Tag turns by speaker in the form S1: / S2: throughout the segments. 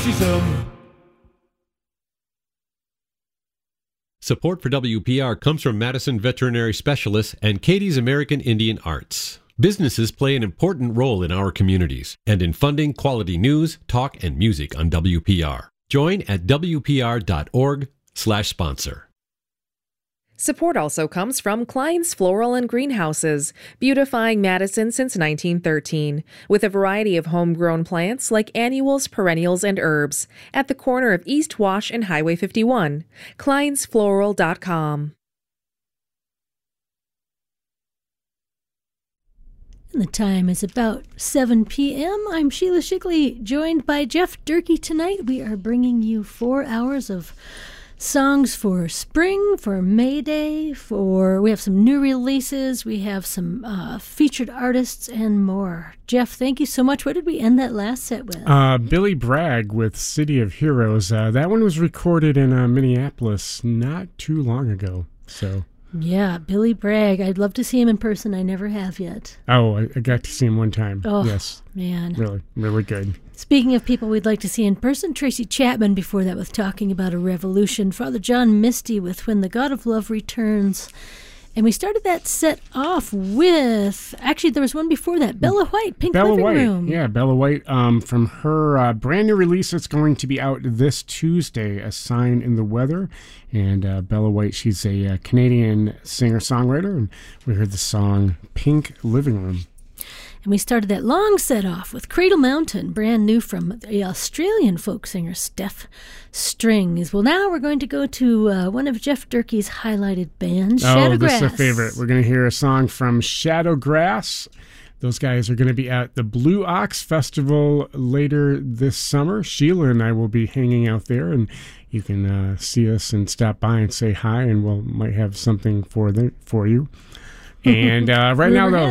S1: see some.
S2: Support for WPR comes from Madison Veterinary Specialists and Katie's American Indian Arts. Businesses play an important role in our communities and in funding quality news, talk, and music on WPR. Join at wpr.org/sponsor.
S3: Support also comes from Klein's Floral and Greenhouses, beautifying Madison since 1913, with a variety of homegrown plants like annuals, perennials, and herbs, at the corner of East Wash and Highway 51. KleinsFloral.com.
S4: The time is about 7 p.m. I'm Sheila Shigley, joined by Jeff Durkee tonight. We are bringing you 4 hours of songs for spring, for May Day, we have some new releases, we have some featured artists, and more. Jeff, thank you so much. What did we end that last set with?
S5: Billy Bragg with City of Heroes. That one was recorded in Minneapolis not too long ago. So.
S4: Yeah, Billy Bragg. I'd love to see him in person. I never have yet.
S5: Oh, I got to see him one time.
S4: Oh,
S5: yes.
S4: Man.
S5: Really, really good.
S4: Speaking of people we'd like to see in person, Tracy Chapman before that with Talking About a Revolution, Father John Misty with When the God of Love Returns. And we started that set off with, actually there was one before that, Bella White, Pink Living Room.
S5: Yeah, Bella White from her brand new release that's going to be out this Tuesday, A Sign in the Weather. And Bella White, she's a Canadian singer-songwriter, and we heard the song Pink Living Room.
S4: And we started that long set off with Cradle Mountain, brand new from the Australian folk singer Steph Strings. Well, now we're going to go to one of Jeff Durkee's highlighted bands, Shadowgrass.
S5: Oh, this is a favorite. We're going to hear a song from Shadowgrass. Those guys are going to be at the Blue Ox Festival later this summer. Sheila and I will be hanging out there, and you can see us and stop by and say hi, and we might have something for you. And right now, though,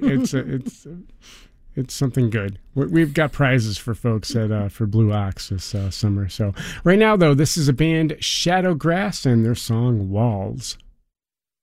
S5: it's something good. We've got prizes for folks for Blue Ox this summer. So right now, though, this is a band, Shadowgrass, and their song Walls.